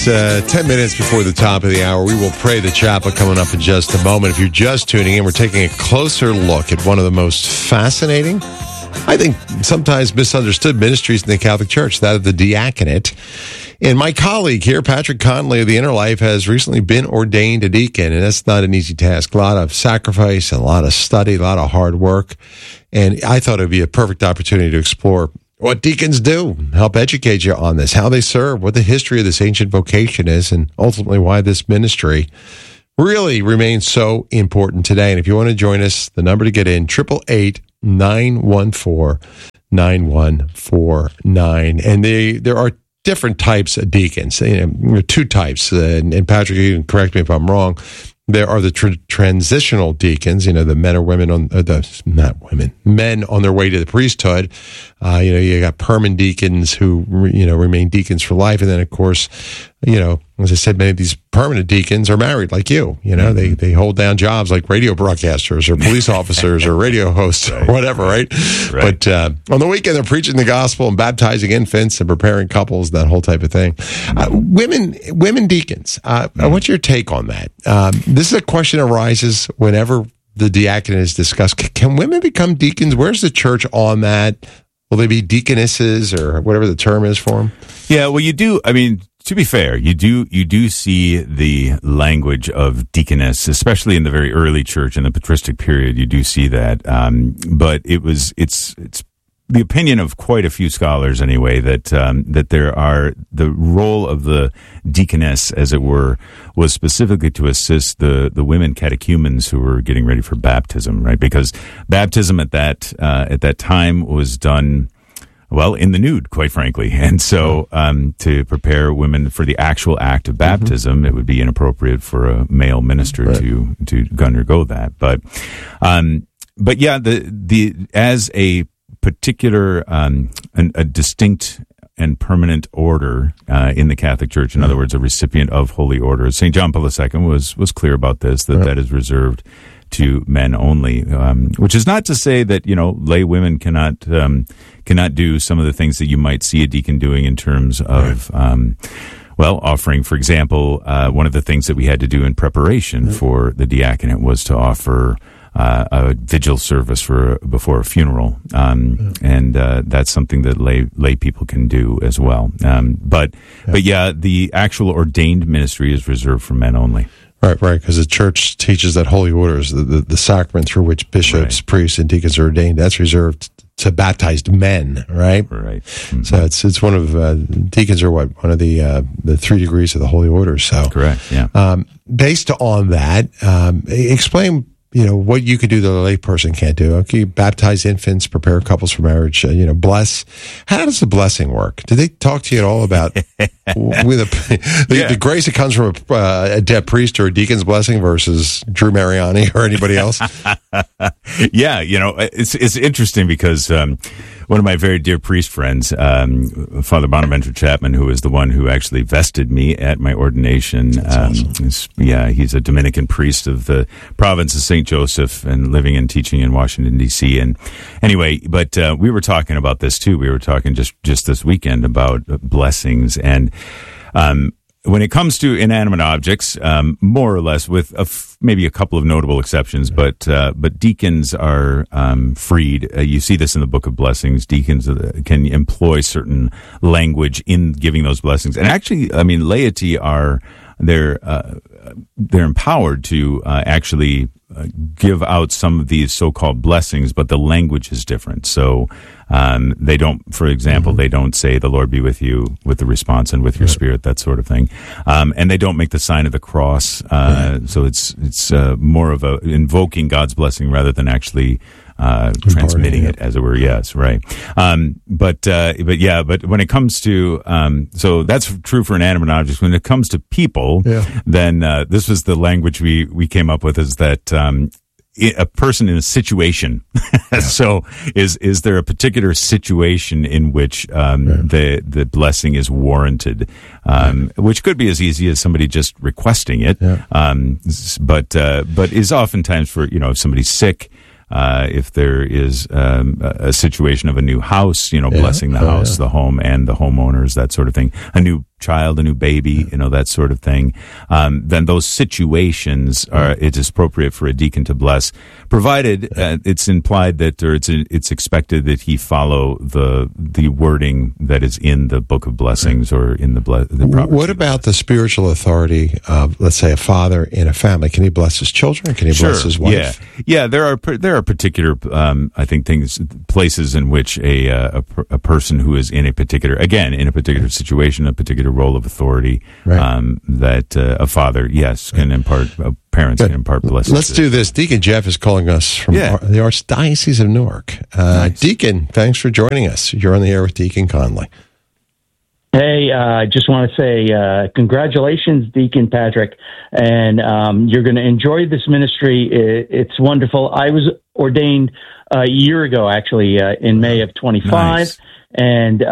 10 minutes before the top of the hour, we will pray the chapel coming up in just a moment. If you're just tuning in, we're taking a closer look at one of the most fascinating, I think sometimes misunderstood ministries in the Catholic Church, that of the diaconate. And my colleague here, Patrick Conley of the Inner Life, has recently been ordained a deacon, and that's not an easy task. A lot of sacrifice, a lot of study, a lot of hard work. And I thought it would be a perfect opportunity to explore what deacons do, help educate you on this, how they serve, what the history of this ancient vocation is, and ultimately why this ministry really remains so important today. And if you want to join us, the number to get in, 888-914-9149. And there are different types of deacons. There are two types, and Patrick, you can correct me if I'm wrong. There are the transitional deacons, the men or women men on their way to the priesthood. You got permanent deacons who, remain deacons for life. And then, of course, as I said, many of these permanent deacons are married like you. They hold down jobs like radio broadcasters or police officers or radio hosts or whatever, right? But on the weekend, they're preaching the gospel and baptizing infants and preparing couples, that whole type of thing. Women deacons, what's your take on that? This is a question that arises whenever the diaconate is discussed. Can women become deacons? Where's the church on that? Will they be deaconesses or whatever the term is for them? Yeah, well, you do. I mean, to be fair, you do see the language of deaconess, especially in the very early church in the patristic period. You do see that, but it's the opinion of quite a few scholars anyway that the role of the deaconess, as it were, was specifically to assist the women catechumens who were getting ready for baptism, right? Because baptism at that time was done, well, in the nude, quite frankly. And so to prepare women for the actual act of baptism, it would be inappropriate for a male minister to undergo that. But yeah, the as a particular, a distinct and permanent order in the Catholic Church, in other words, a recipient of holy orders. St. John Paul II was clear about this, that is reserved to men only, which is not to say that, lay women cannot do some of the things that you might see a deacon doing in terms of, offering, for example, one of the things that we had to do in preparation for the diaconate was to offer a vigil service before a funeral, and that's something that lay people can do as well. But yeah, the actual ordained ministry is reserved for men only. Right, because the church teaches that holy orders, the sacrament through which bishops, priests, and deacons are ordained, that's reserved to baptized men, right? Right. Mm-hmm. So it's one of deacons are one of the 3 degrees of the holy orders. So correct. Yeah. Based on that, explain what you can do that a lay person can't do. Okay, baptize infants, prepare couples for marriage, bless. How does the blessing work? Did they talk to you at all about the grace that comes from a dead priest or a deacon's blessing versus Drew Mariani or anybody else? Yeah, it's interesting because one of my very dear priest friends, Father Bonaventure Chapman, who is the one who actually vested me at my ordination. Awesome. He's a Dominican priest of the province of St. Joseph and living and teaching in Washington, D.C. And anyway, but we were talking about this too. We were talking just this weekend about blessings. And when it comes to inanimate objects, more or less, with maybe a couple of notable exceptions, but deacons are freed. You see this in the Book of Blessings. Deacons can employ certain language in giving those blessings, and actually, I mean, laity they're empowered to actually give out some of these so-called blessings, but the language is different. So they don't, for example, they don't say, "The Lord be with you," with the response, "and with your spirit," that sort of thing. And they don't make the sign of the cross. So it's more of invoking God's blessing rather than actually transmitting it, as it were. Yes, right. But when it comes to, so that's true for inanimate objects. When it comes to people, then this was the language we came up with, is that a person in a situation. So is there a particular situation in which the blessing is warranted, which could be as easy as somebody just requesting it, but is oftentimes for, if somebody's sick, if there is a situation of a new house, blessing the house, the home, and the homeowners, that sort of thing. A new child, a new baby, that sort of thing, then those situations it is appropriate for a deacon to bless, provided it's implied that, or it's expected that he follow the wording that is in the Book of Blessings or in the proper. What about the spiritual authority of, let's say, a father in a family? Can he bless his children? Can he bless his wife? Yeah. There are particular, I think, places in which a person who is in a particular situation, a particular role of authority, that a father, can impart. Parents can impart blessings. Let's do this. Deacon Jeff is calling us from the Archdiocese of Newark. Nice. Deacon, thanks for joining us. You're on the air with Deacon Conley. Hey, I just want to say congratulations, Deacon Patrick, and you're going to enjoy this ministry. It's wonderful. I was ordained a year ago, actually, in May of 25, nice. And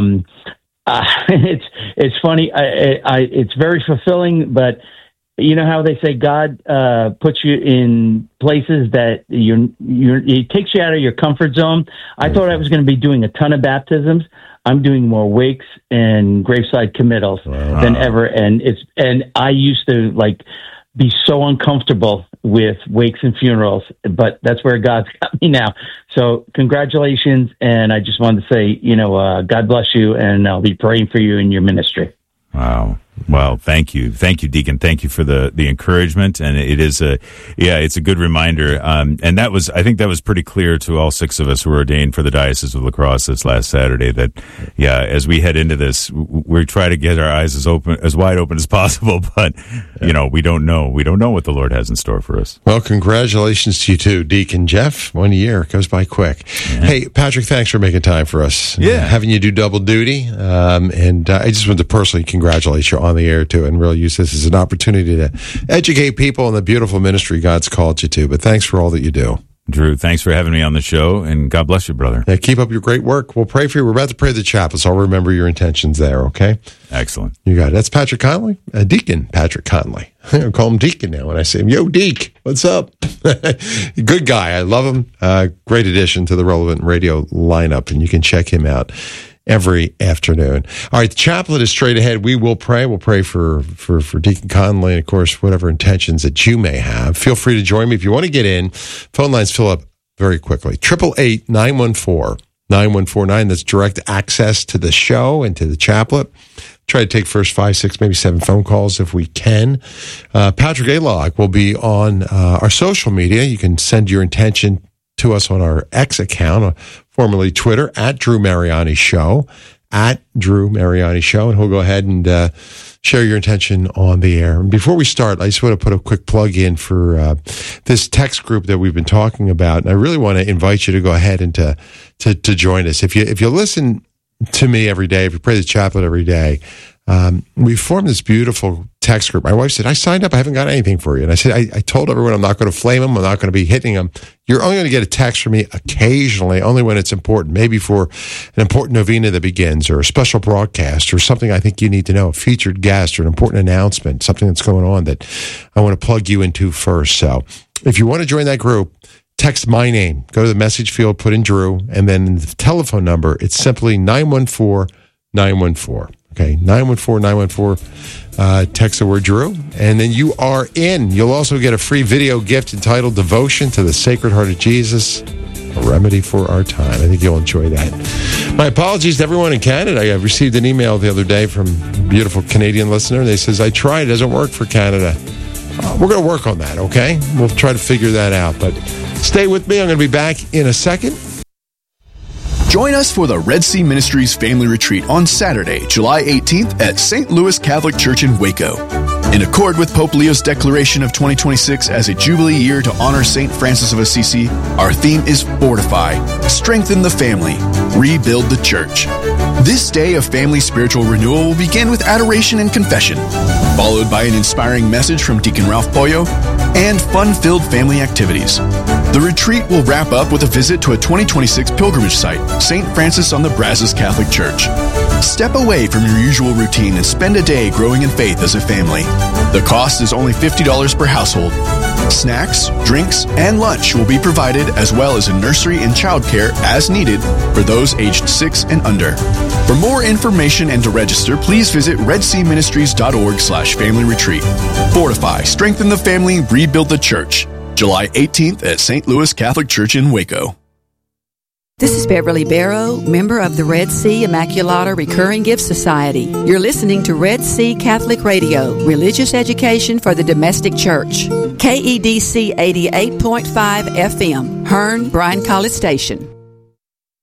it's funny. It's very fulfilling, but you know how they say God puts you in places that it takes you out of your comfort zone. I thought I was going to be doing a ton of baptisms. I'm doing more wakes and graveside committals than ever, and I used to be so uncomfortable with wakes and funerals, but that's where God's got me now. So congratulations, and I just wanted to say, God bless you, and I'll be praying for you in your ministry. Wow. Well, thank you, Deacon. Thank you for the encouragement, and it's a good reminder. And I think that was pretty clear to all six of us who were ordained for the Diocese of La Crosse this last Saturday. That, as we head into this, we try to get our eyes as wide open as possible. But we don't know what the Lord has in store for us. Well, congratulations to you too, Deacon Jeff. 1 year goes by quick. Yeah. Hey, Patrick, thanks for making time for us. Yeah, having you do double duty. And I just wanted to personally congratulate you on the air too, and really use this as an opportunity to educate people in the beautiful ministry God's called you to. But thanks for all that you do. Drew, thanks for having me on the show, and God bless you, brother. Yeah, keep up your great work. We'll pray for you. We're about to pray the chapel, so I'll remember your intentions there, okay? Excellent. You got it. That's Patrick Conley, Deacon Patrick Conley. I call him Deacon now when I say him. Yo, Deek, what's up? Good guy. I love him. Great addition to the Relevant Radio lineup, and you can check him out every afternoon. All right, the chaplet is straight ahead. We will pray. We'll pray for Deacon Conley and, of course, whatever intentions that you may have. Feel free to join me. If you want to get in, phone lines fill up very quickly. 888-914-9149. That's direct access to the show and to the chaplet. Try to take first 5, 6, maybe 7 phone calls if we can. Patrick Alog will be on our social media. You can send your intention to us on our X account, formerly Twitter, at Drew Mariani Show, and he'll go ahead and share your intention on the air. And before we start, I just want to put a quick plug in for this text group that we've been talking about, and I really want to invite you to go ahead and to join us. If you listen to me every day, if you pray the chaplet every day, we formed this beautiful text group. My wife said, I signed up. I haven't got anything for you. And I said, I told everyone I'm not going to flame them. I'm not going to be hitting them. You're only going to get a text from me occasionally, only when it's important, maybe for an important novena that begins or a special broadcast or something I think you need to know, a featured guest or an important announcement, something that's going on that I want to plug you into first. So if you want to join that group, text my name. Go to the message field, put in Drew, and then the telephone number, it's simply 914-914. Okay, 914-914, text the word Drew, and then you are in. You'll also get a free video gift entitled Devotion to the Sacred Heart of Jesus, a remedy for our time. I think you'll enjoy that. My apologies to everyone in Canada. I received an email the other day from a beautiful Canadian listener. They says, I tried, it doesn't work for Canada. We're going to work on that, okay? We'll try to figure that out, but stay with me. I'm going to be back in a second. Join us for the Red Sea Ministries Family Retreat on Saturday, July 18th at St. Louis Catholic Church in Waco. In accord with Pope Leo's declaration of 2026 as a Jubilee year to honor St. Francis of Assisi, our theme is Fortify, Strengthen the Family, Rebuild the Church. This day of family spiritual renewal will begin with adoration and confession, followed by an inspiring message from Deacon Ralph Pollo and fun-filled family activities. The retreat will wrap up with a visit to a 2026 pilgrimage site, St. Francis on the Brazos Catholic Church. Step away from your usual routine and spend a day growing in faith as a family. The cost is only $50 per household. snacks, drinks, and lunch will be provided, as well as a nursery and childcare as needed for those aged 6 and under. For more information and to register, please visit redseaministries.org/family retreat. Fortify, strengthen the family, rebuild the church. July 18th at St. Louis Catholic Church in Waco. This is Beverly Barrow, member of the Red Sea Immaculata Recurring Gift Society. You're listening to Red Sea Catholic Radio, religious education for the domestic church. KEDC 88.5 FM, Hearn, Bryan College Station.